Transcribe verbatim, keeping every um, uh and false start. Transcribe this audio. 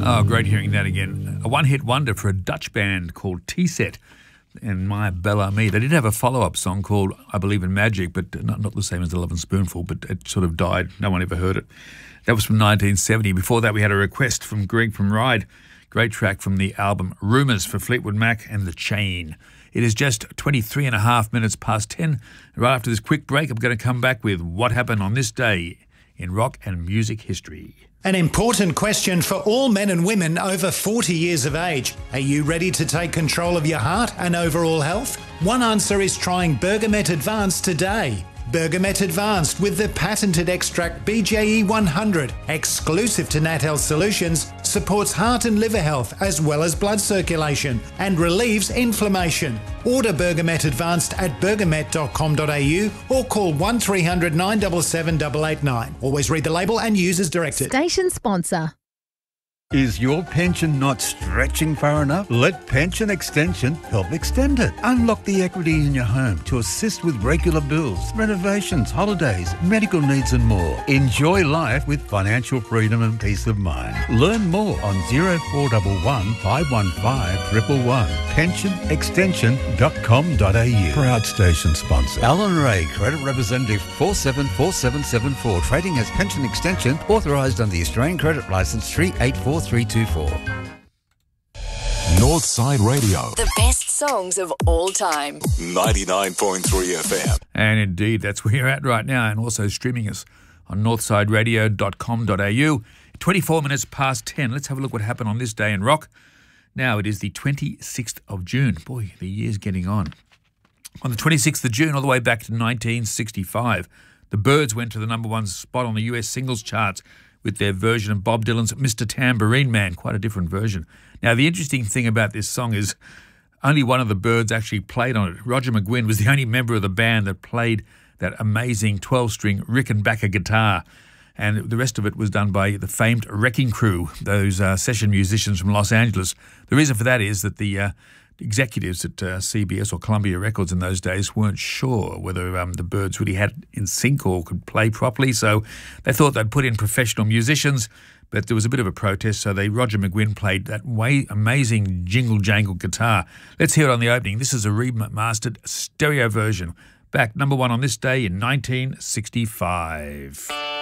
Oh, great hearing that again. A one-hit wonder for a Dutch band called T-Set and My Bella Me. They did have a follow-up song called I Believe in Magic, but not, not the same as The Lovin' Spoonful, but it sort of died. No one ever heard it. That was from nineteen seventy. Before that, we had a request from Greg from Ryde. Great track from the album Rumours for Fleetwood Mac and The Chain. It is just twenty-three and a half minutes past ten. Right after this quick break, I'm going to come back with what happened on this day in rock and music history. An important question for all men and women over forty years of age. Are you ready to take control of your heart and overall health? One answer is trying Bergamet Advanced today. Bergamet Advanced with the patented extract B J E one hundred, exclusive to Nat Health Solutions, supports heart and liver health as well as blood circulation and relieves inflammation. Order Bergamet Advanced at bergamet dot com dot a u or call one three hundred nine seven seven eight eight nine. Always read the label and use as directed. Station sponsor. Is your pension not stretching far enough? Let Pension Extension help extend it. Unlock the equity in your home to assist with regular bills, renovations, holidays, medical needs and more. Enjoy life with financial freedom and peace of mind. Learn more on zero four one one, five one five, one one one. pension extension dot com dot a u. Proud station sponsor. Alan Ray, Credit Representative four seven four seven seven four. Trading as Pension Extension, authorised under the Australian Credit Licence three eight four three two four. Northside Radio. The best songs of all time. ninety-nine point three F M. And indeed, that's where you're at right now, and also streaming us on northside radio dot com dot a u. twenty-four minutes past ten. Let's have a look what happened on this day in rock. Now it is the twenty-sixth of June. Boy, the year's getting on. On the twenty-sixth of June, all the way back to nineteen sixty-five, the Byrds went to the number one spot on the U S singles charts with their version of Bob Dylan's Mister Tambourine Man, quite a different version. Now, the interesting thing about this song is only one of the Byrds actually played on it. Roger McGuinn was the only member of the band that played that amazing twelve-string Rickenbacker guitar, and the rest of it was done by the famed Wrecking Crew, those uh, session musicians from Los Angeles. The reason for that is that the uh, executives at uh, C B S or Columbia Records in those days weren't sure whether um, the Byrds really had it in sync or could play properly, so they thought they'd put in professional musicians, but there was a bit of a protest, so they Roger McGuinn played that way amazing jingle-jangle guitar. Let's hear it on the opening. This is a remastered stereo version. Back number one on this day in nineteen sixty-five.